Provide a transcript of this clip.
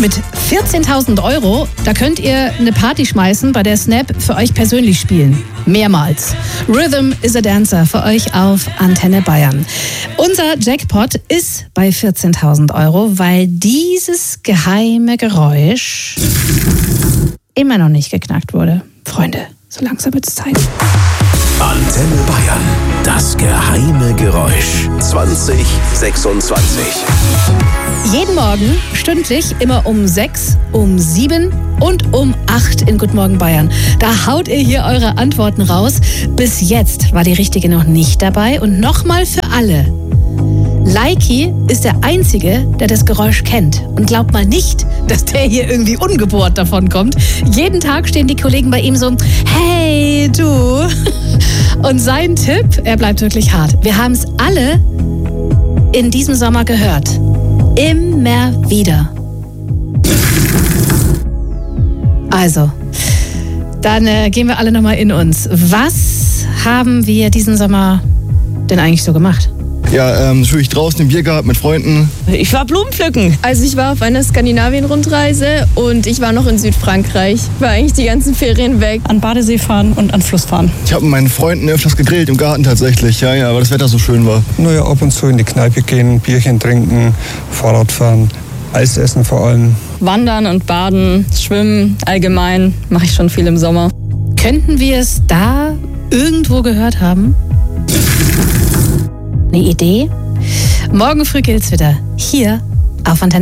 Mit 14.000 €, da könnt ihr eine Party schmeißen, bei der Snap für euch persönlich spielen. Mehrmals. Rhythm is a Dancer für euch auf Antenne Bayern. Unser Jackpot ist bei 14.000 €, weil dieses geheime Geräusch immer noch nicht geknackt wurde. Freunde, so langsam wird's Zeit. Antenne Bayern, das geheime Geräusch 2026. Jeden Morgen, stündlich, immer um 6, um 7 und um 8 in Guten Morgen Bayern. Da haut ihr hier eure Antworten raus. Bis jetzt war die richtige noch nicht dabei. Und nochmal für alle. Likey ist der Einzige, der das Geräusch kennt. Und glaubt mal nicht, dass der hier irgendwie ungebohrt davon kommt. Jeden Tag stehen die Kollegen bei ihm so, hey, du. Und sein Tipp, er bleibt wirklich hart. Wir haben es alle in diesem Sommer gehört. Immer wieder. Also, dann gehen wir alle nochmal in uns. Was haben wir diesen Sommer denn eigentlich so gemacht? Ja, natürlich draußen im Biergarten mit Freunden. Ich war Blumen pflücken. Also ich war auf einer Skandinavien-Rundreise und ich war noch in Südfrankreich. War eigentlich die ganzen Ferien weg. An Badesee fahren und an Fluss fahren. Ich habe mit meinen Freunden öfters gegrillt im Garten tatsächlich, ja, weil das Wetter so schön war. Nur ja ab und zu in die Kneipe gehen, Bierchen trinken, Fahrrad fahren, Eis essen vor allem. Wandern und baden, schwimmen, allgemein mache ich schon viel im Sommer. Könnten wir es da irgendwo gehört haben? Eine Idee? Morgen früh gilt's wieder. Hier auf Antenne.